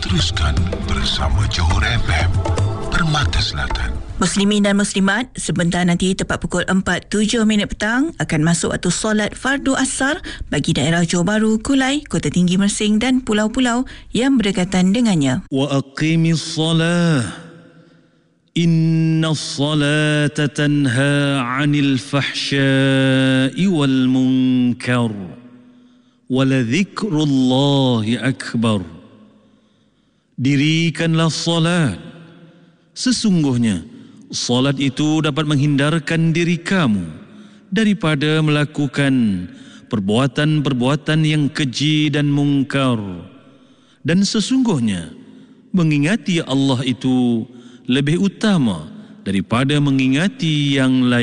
teruskan bersama Johor FM, Permata Selatan. Muslimin dan Muslimat, sebentar nanti tepat pukul 4.07 petang akan masuk waktu solat fardu asar bagi daerah Johor Bahru, Kulai, Kota Tinggi Mersing dan pulau-pulau yang berdekatan dengannya. Wa aqimis salah. Inna salata tanha 'anil fahsya'i wal munkar. Wa la dzikrullahi akbar. Dirikanlah salat. Sesungguhnya salat itu dapat menghindarkan diri kamu daripada melakukan perbuatan-perbuatan yang keji dan mungkar. Dan sesungguhnya mengingati Allah itu lebih utama daripada mengingati yang lain.